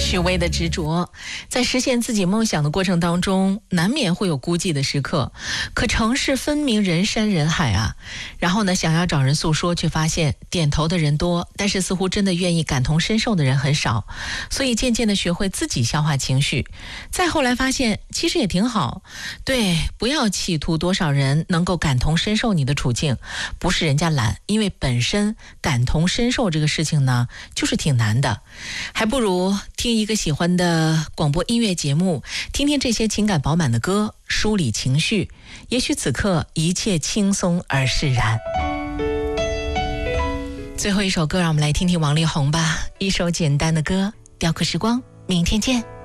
许巍的执着，在实现自己梦想的过程当中，难免会有孤寂的时刻。可城市分明人山人海啊，然后呢，想要找人诉说，却发现点头的人多，但是似乎真的愿意感同身受的人很少。所以渐渐的学会自己消化情绪。再后来发现，其实也挺好。对，不要企图多少人能够感同身受你的处境，不是人家懒，因为本身感同身受这个事情呢，就是挺难的。还不如听一个喜欢的广播音乐节目，听听这些情感饱满的歌，梳理情绪，也许此刻一切轻松而释然。最后一首歌，让我们来听听王力宏吧，一首简单的歌，雕刻时光，明天见。